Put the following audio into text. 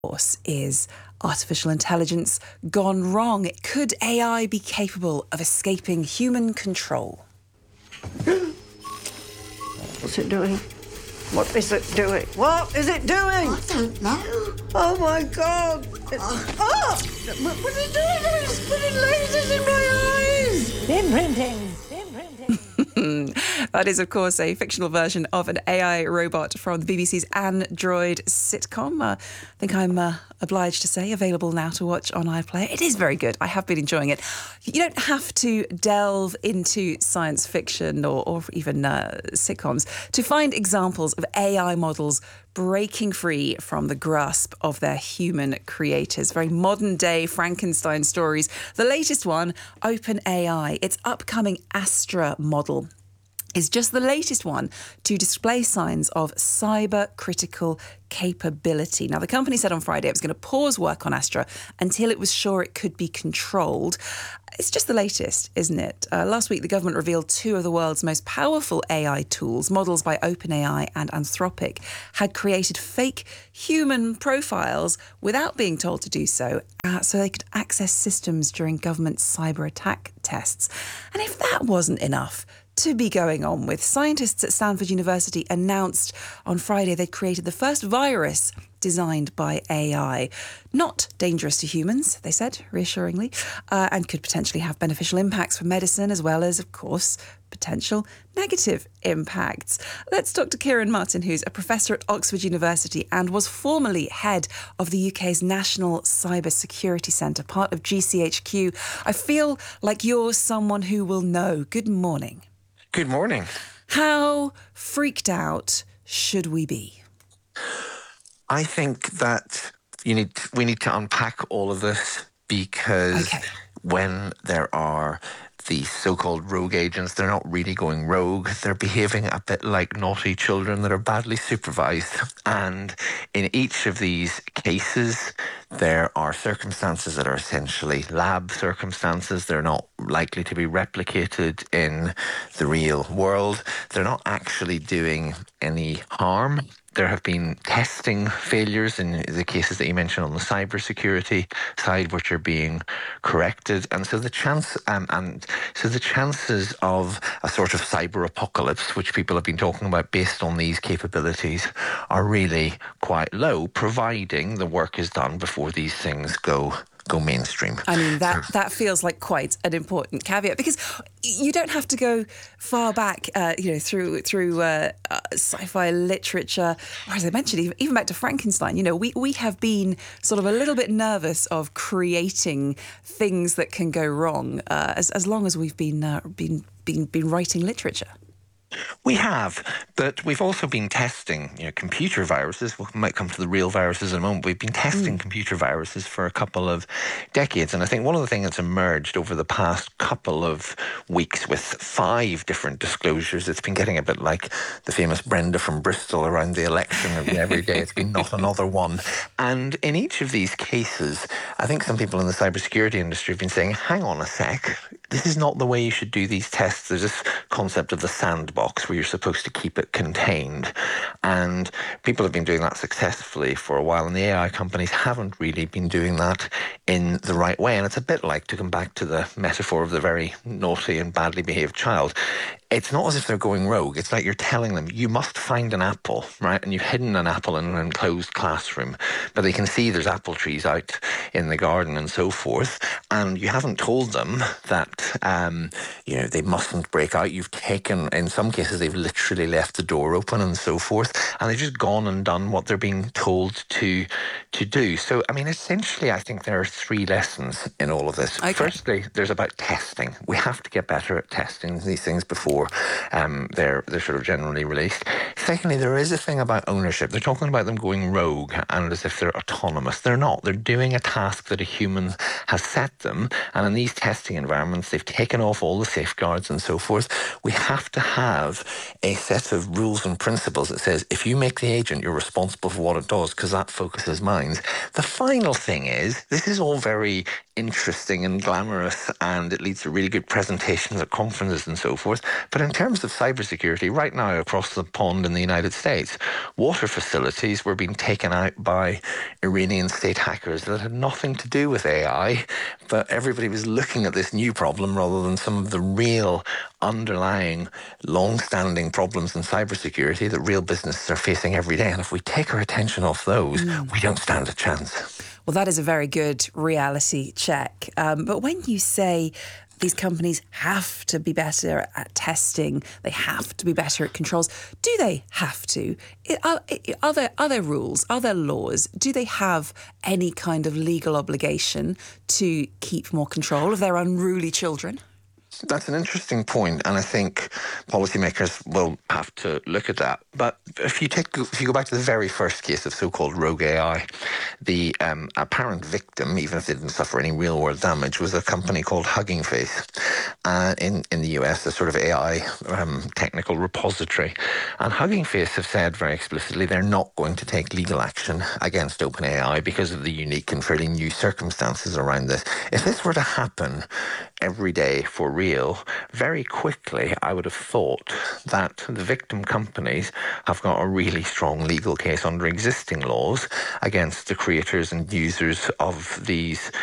course, is artificial intelligence gone wrong? Could AI be capable of escaping human control? What's it doing? What is it doing? What is it doing? I don't know. Oh my God! What is it doing? It's putting lasers in my eyes! Imprinting. That is, of course, a fictional version of an AI robot from the BBC's Android sitcom. I think I'm obliged to say available now to watch on iPlayer. It is very good. I have been enjoying it. You don't have to delve into science fiction or even sitcoms to find examples of AI models breaking free from the grasp of their human creators. Very modern day Frankenstein stories. The latest one, OpenAI, its upcoming Astra model, is just the latest one to display signs of cyber-critical capability. Now, the company said on Friday it was going to pause work on Astra until it was sure it could be controlled. It's just the latest, isn't it? Last week, the government revealed two of the world's most powerful AI tools, models by OpenAI and Anthropic, had created fake human profiles without being told to do so, so they could access systems during government cyber attack tests. And if that wasn't enough to be going on with, scientists at Stanford University announced on Friday they'd created the first virus designed by AI. Not dangerous to humans, they said, reassuringly, and could potentially have beneficial impacts for medicine as well as, of course, potential negative impacts. Let's talk to Kieran Martin, who's a professor at Oxford University and was formerly head of the UK's National Cyber Security Centre, part of GCHQ. I feel like you're someone who will know. Good morning. Good morning. How freaked out should we be? I think that we need to unpack all of this because when there are the so-called rogue agents, they're not really going rogue. They're behaving a bit like naughty children that are badly supervised. And in each of these cases, there are circumstances that are essentially lab circumstances. They're not likely to be replicated in the real world. They're not actually doing any harm. There have been testing failures in the cases that you mentioned on the cybersecurity side, which are being corrected, and so the chances of a sort of cyber apocalypse, which people have been talking about based on these capabilities, are really quite low, providing the work is done before these things go mainstream. I mean, that feels like quite an important caveat, because you don't have to go far back, through sci-fi literature, or as I mentioned, even back to Frankenstein. You know, we have been sort of a little bit nervous of creating things that can go wrong as long as we've been writing literature. We have, but we've also been testing, computer viruses. We might come to the real viruses in a moment. We've been testing computer viruses for a couple of decades, and I think one of the things that's emerged over the past couple of weeks with 5 different disclosures, it's been getting a bit like the famous Brenda from Bristol around the election every day. It's been not another one. And in each of these cases, I think some people in the cybersecurity industry have been saying, hang on a sec, this is not the way you should do these tests. There's this concept of the sandbox where you're supposed to keep it contained. And people have been doing that successfully for a while, and the AI companies haven't really been doing that in the right way. And it's a bit like, to come back to the metaphor of the very naughty and badly behaved child, it's not as if they're going rogue. It's like you're telling them, you must find an apple, right? And you've hidden an apple in an enclosed classroom, but they can see there's apple trees out in the garden and so forth. And you haven't told them that, they mustn't break out. You've taken, in some cases, they've literally left the door open and so forth. And they've just gone and done what they're being told to do. So, I mean, essentially, I think there are 3 lessons in all of this. Okay. Firstly, there's about testing. We have to get better at testing these things before they're sort of generally released. Secondly, there is a thing about ownership. They're talking about them going rogue and as if they're autonomous. They're not. They're doing a task that a human has set them, and in these testing environments, they've taken off all the safeguards and so forth. We have to have a set of rules and principles that says, if you make the agent, you're responsible for what it does, because that focuses minds. The final thing is, this is all very interesting and glamorous, and it leads to really good presentations at conferences and so forth. But in terms of cybersecurity, right now across the pond in the United States, water facilities were being taken out by Iranian state hackers that had nothing to do with AI, but everybody was looking at this new problem rather than some of the real underlying long-standing problems in cybersecurity that real businesses are facing every day. And if we take our attention off those, we don't stand a chance. Well, that is a very good reality check. But when you say these companies have to be better at testing, they have to be better at controls, do they have to? Are there rules? Are there laws? Do they have any kind of legal obligation to keep more control of their unruly children? That's an interesting point, and I think policymakers will have to look at that. But if you go back to the very first case of so-called rogue AI, the apparent victim, even if they didn't suffer any real-world damage, was a company called Hugging Face in the US, a sort of AI technical repository. And Hugging Face have said very explicitly they're not going to take legal action against OpenAI because of the unique and fairly new circumstances around this. If this were to happen every day for real, very quickly, I would have thought that the victim companies have got a really strong legal case under existing laws against the creators and users of these